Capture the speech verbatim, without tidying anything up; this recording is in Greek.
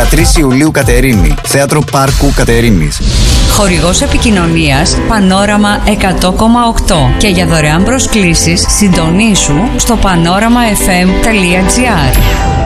δεκατρείς Ιουλίου Κατερίνη, Θέατρο Πάρκου Κατερίνης. Χορηγός επικοινωνίας Πανόραμα εκατό κόμμα οκτώ. Και για δωρεάν προσκλήσεις συντονίσου στο πανόραμα εφ εμ τελεία τζι άρ.